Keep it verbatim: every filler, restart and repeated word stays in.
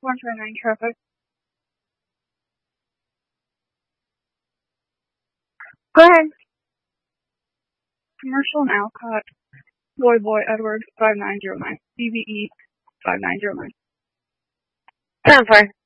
one five nine traffic. Go ahead. Commercial and Alcott. Boy Boy Edward five nine zero nine. B B E five nine zero nine. ten four.